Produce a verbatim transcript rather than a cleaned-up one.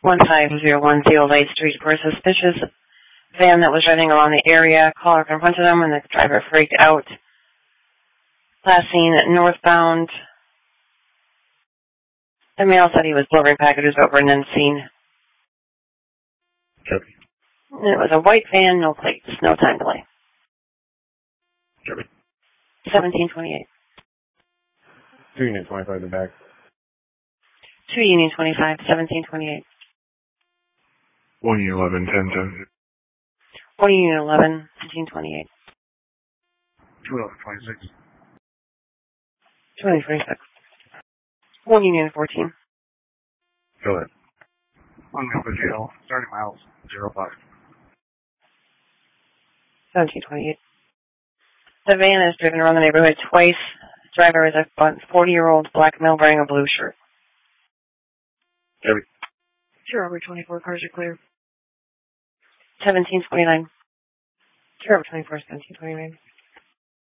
one five zero one Zero Light Street for a suspicious van that was running along the area. Caller confronted him and the driver freaked out. Last seen northbound. The male said he was delivering packages over and then seen. Copy. And it was a white van, no plates, no time delay. Copy. seventeen twenty-eight. two Union twenty-five in the back. two Union twenty-five, seventeen twenty-eight. one Union eleven, ten ten. one Union eleven, seventeen twenty-eight. two eleven, twenty-six. two Union twenty-six. one Union fourteen. Go ahead. one Memphis Hill, thirty miles, zero five. seventeen twenty-eight. The van is driven around the neighborhood twice. Driver is a forty-year-old black male wearing a blue shirt. Copy. Sure, over twenty-four cars are clear. seventeen twenty-nine. Sure, over twenty-four, seventeen twenty-nine.